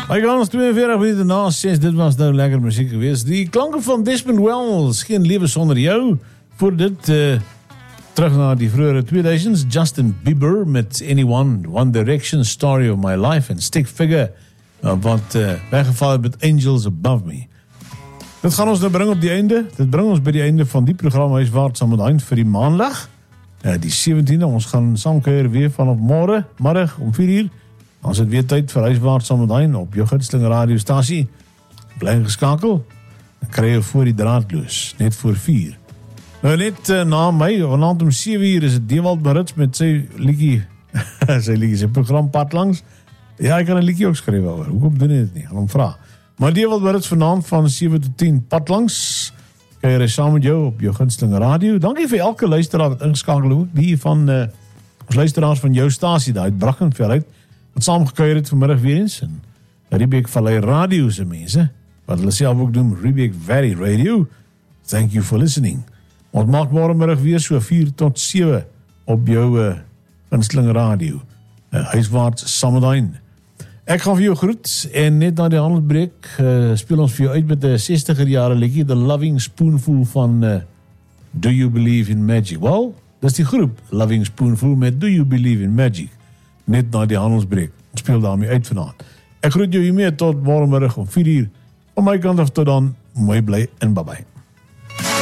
Hy gaan ons 42 minute na 6, dit was nou lekker muziek geweest. Die klanke van Desmond Wells, Geen Lewe Sonder Jou. Voor dit, terug na die vroegere 2000s, Justin Bieber met Anyone, One Direction, Story of My Life en Stick Figure, wat weggeval het met Angels Above Me. Dit gaan ons nou bring op die einde. Dit bring ons by die einde van die program Huiswaarts saam met Hein vir die maandag. Die 17e, ons gaan saamkuier weer vanaf middag om 4:00. Dan is het weer tyd vir Huiswaarts saam met Hein op jou gunsteling radiostasie. Bly geskakel. Dan kry jy voor die draad loos, net voor 4. Nou net na my, vanavond om 7:00 is het Dewald Marits met sy liedjie, sy program Pad Langs. Ja, ek kan 'n liedjie ook skryf oor. Hoekom doen jy dit nie? Gaan hom vra. Maar Dewald Marits vanavond van 7 tot 10 Pad Langs. Kuier hy saam met jou op jou gunsteling radio. Dankie vir elke luisteraar wat ingeskakel ook. Die van ons luisteraars van jou stasie daar uit Brackenfell wat saamgekuier het vanmiddag weer eens. En Riebeek Vallei Radio se mense, wat hulle self ook doen, Riebeek Valley Radio. Thank you for listening. Ons maak môremiddag weer so 4 tot 7 op jou gunsteling radio. Huiswaarts saam met Hein. Ek gaan vir jou groet en net na die handelsbreek speel ons vir jou uit met 'n 60er jare liedjie, The Loving Spoonful van Do You Believe in Magic? Wel, dis die groep Loving Spoonful met Do You Believe in Magic. Net na die handelsbreek. Ons speel daarmee uit vanaand. Ek groet jou hiermee tot môremiddag om 4:00. Van my kant af tot dan, mooi bly en bye bye.